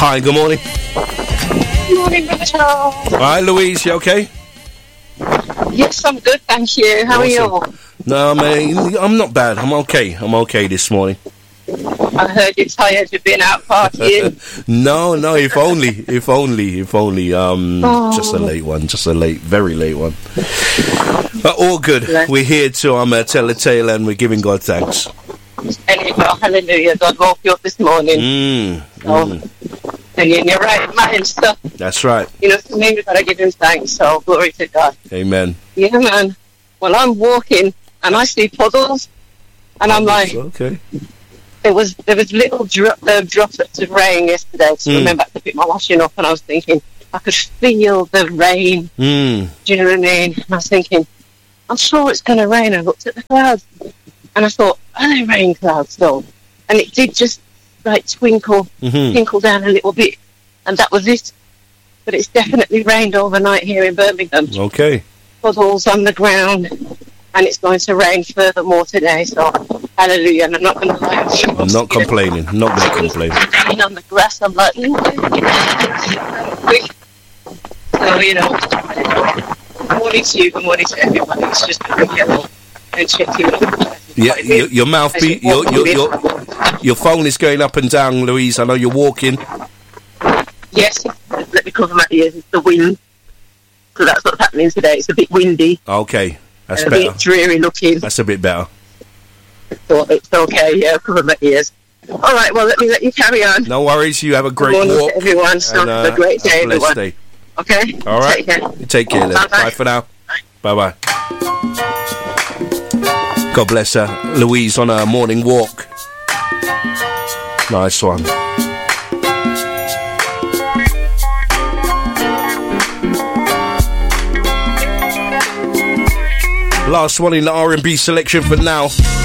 Hi, good morning. Good morning, Brother Charles. Hi, Louise, you okay? Yes, I'm good, thank you. How are you? No, man, I'm not bad. I'm okay this morning. I heard you're tired. You've been out partying. No, if only. Just a late one, very late one. But all good. Yeah. We're here to tell the tale, and we're giving God thanks. Anyhow, hallelujah. God woke you up this morning. And you're in your right mind, so, That's right. you know, for me, we've got to give him thanks, so glory to God. Amen. Yeah, man. Well, I'm walking, and I see puddles, and I'm like, Okay. there was little droplets of rain yesterday, so I remember I had to pick my washing up, and I was thinking, I could feel the rain. Do you know what I mean? And I was thinking, I'm sure it's going to rain. I looked at the clouds, and I thought, are they rain clouds though? And it did just like tinkle down a little bit, and that was it. But it's definitely rained overnight here in Birmingham. Okay. Puddles on the ground, and it's going to rain furthermore today, so hallelujah. And I'm not going to lie, I'm not complaining. I'm not going to complain. Rain on the grass, I'm like, so, you know, good morning to you, good morning to everybody. It's just been yellow and checking. Yeah, your mouthpiece, your phone is going up and down, Louise. I know you're walking. Yes, let me cover my ears. It's the wind. So that's what's happening today. It's a bit windy. Okay, that's a better. bit dreary looking. That's a bit better. So it's okay, yeah, cover my ears. All right, well, let you carry on. No worries. You have a great Good morning walk. to everyone. So And, have a great day, a blessed everyone. day. Okay? All right. Take care. You take care then. Bye-bye. Bye for now. Bye-bye. God bless her. Louise on her morning walk. Nice one. Last one in the R&B selection for now.